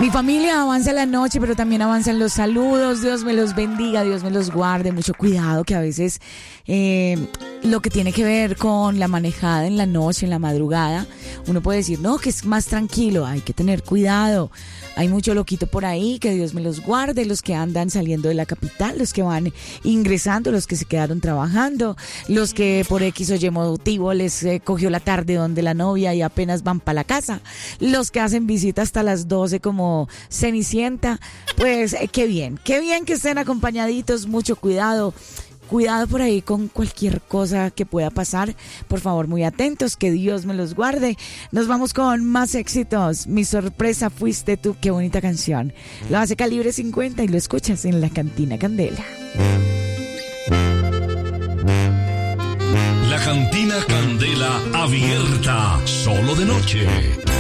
Mi familia, avanza la noche, pero también avanzan los saludos. Dios me los bendiga, Dios me los guarde. Mucho cuidado, que a veces lo que tiene que ver con la manejada en la noche, en la madrugada, uno puede decir, no, que es más tranquilo. Hay que tener cuidado. Hay mucho loquito por ahí, que Dios me los guarde. Los que andan saliendo de la capital, los que van ingresando, los que se quedaron trabajando, los que por X o Y motivo les cogió la tarde donde la novia y apenas van para la casa, los que hacen visita hasta las 12 como Cenicienta. Pues qué bien que estén acompañaditos. Mucho cuidado. Cuidado por ahí con cualquier cosa que pueda pasar. Por favor, muy atentos, que Dios me los guarde. Nos vamos con más éxitos. Mi sorpresa fuiste tú, qué bonita canción. Lo hace Calibre 50 y lo escuchas en la Cantina Candela. La Cantina Candela abierta solo de noche.